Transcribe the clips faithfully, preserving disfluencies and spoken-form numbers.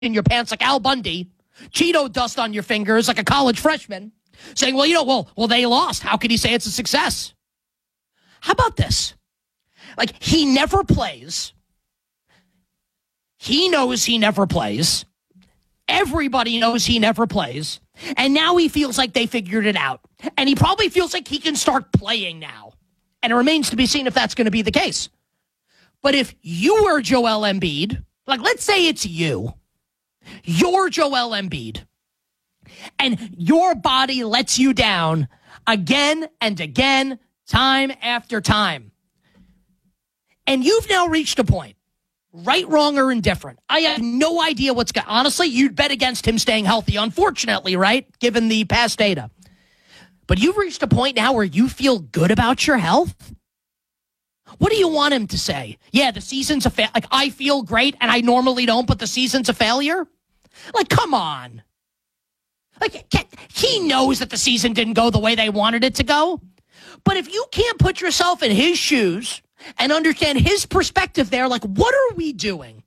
in your pants like Al Bundy, Cheeto dust on your fingers like a college freshman, saying, well, you know, well, well, they lost. How can he say it's a success? How about this? Like, he never plays. He knows he never plays. Everybody knows he never plays. And now he feels like they figured it out. And he probably feels like he can start playing now. And it remains to be seen if that's going to be the case. But if you were Joel Embiid, like, let's say it's you. You're Joel Embiid. And your body lets you down again and again, time after time. And you've now reached a point, right, wrong, or indifferent. I have no idea what's going on. Honestly, you'd bet against him staying healthy, unfortunately, right, given the past data. But you've reached a point now where you feel good about your health? What do you want him to say? Yeah, the season's a failure. Like, I feel great, and I normally don't, but the season's a failure? Like, come on. Like, he knows that the season didn't go the way they wanted it to go. But if you can't put yourself in his shoes and understand his perspective there, like, what are we doing?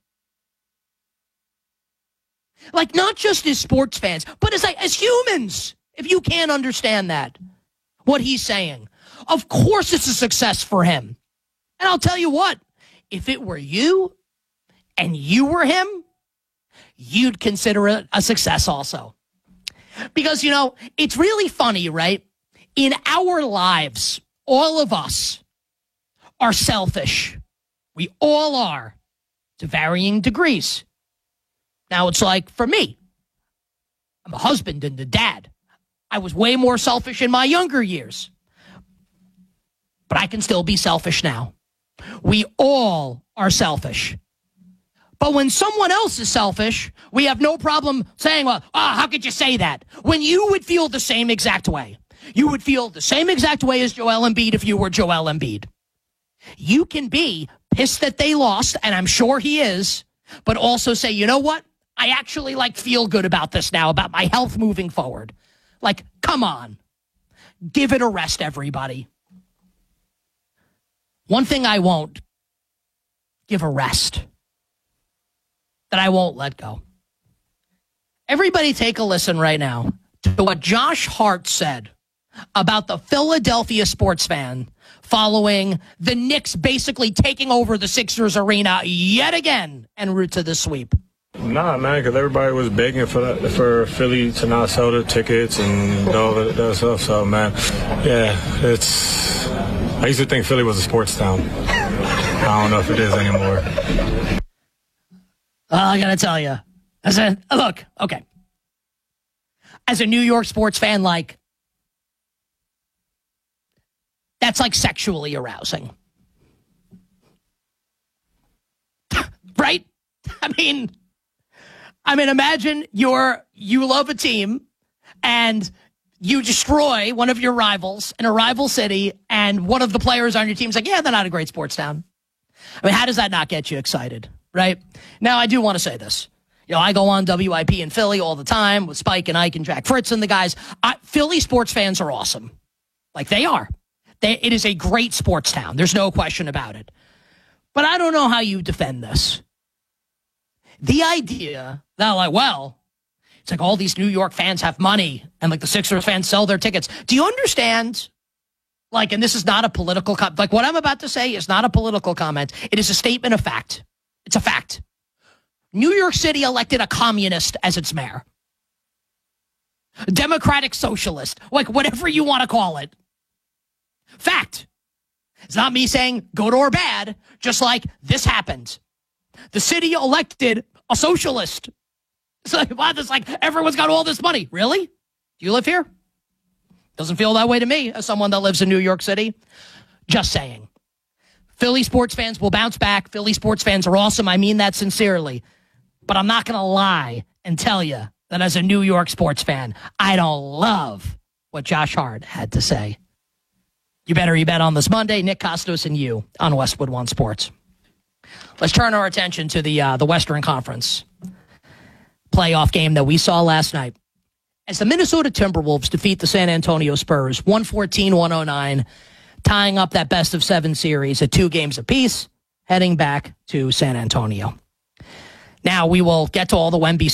Like, not just as sports fans, but as, like, as humans, if you can't understand that, what he's saying. Of course it's a success for him. And I'll tell you what, if it were you and you were him, you'd consider it a success also. Because, you know, it's really funny, right? In our lives, all of us are selfish. We all are, to varying degrees. Now, it's like, for me, I'm a husband and a dad. I was way more selfish in my younger years. But I can still be selfish now. We all are selfish. But when someone else is selfish, we have no problem saying, well, ah, oh, how could you say that? When you would feel the same exact way. You would feel the same exact way as Joel Embiid if you were Joel Embiid. You can be pissed that they lost, and I'm sure he is, but also say, you know what? I actually, like, feel good about this now, about my health moving forward. Like, come on. Give it a rest, everybody. One thing I won't give a rest, that I won't let go. Everybody take a listen right now to what Josh Hart said about the Philadelphia sports fan following the Knicks basically taking over the Sixers arena yet again en route to the sweep. Nah, man, because everybody was begging for that, for Philly to not sell their tickets and all that, that stuff. So, man, yeah, it's. I used to think Philly was a sports town. I don't know if it is anymore. Well, I gotta tell you, as a look, okay, as a New York sports fan, like, that's like sexually arousing, right? I mean. I mean, imagine you're, you love a team and you destroy one of your rivals in a rival city, and one of the players on your team is like, yeah, they're not a great sports town. I mean, how does that not get you excited, right? Now, I do want to say this. You know, I go on W I P in Philly all the time with Spike and Ike and Jack Fritz and the guys. I, Philly sports fans are awesome. Like, they are. They, it is a great sports town. There's no question about it. But I don't know how you defend this. The idea that, like, well, it's like all these New York fans have money and, like, the Sixers fans sell their tickets. Do you understand? Like, and this is not a political comment. Like, what I'm about to say is not a political comment. It is a statement of fact. It's a fact. New York City elected a communist as its mayor. Democratic socialist. Like, whatever you want to call it. Fact. It's not me saying good or bad. Just like this happened. The city elected a socialist. It's like, wow, this like everyone's got all this money. Really? Do you live here? Doesn't feel that way to me as someone that lives in New York City. Just saying. Philly sports fans will bounce back. Philly sports fans are awesome. I mean that sincerely. But I'm not going to lie and tell you that as a New York sports fan, I don't love what Josh Hart had to say. You better you bet on this Monday. Nick Kostos and you on Westwood One Sports. Let's turn our attention to the uh, the Western Conference playoff game that we saw last night. As the Minnesota Timberwolves defeat the San Antonio Spurs, one fourteen to one oh nine, tying up that best of seven series at two games apiece, heading back to San Antonio. Now we will get to all the Wemby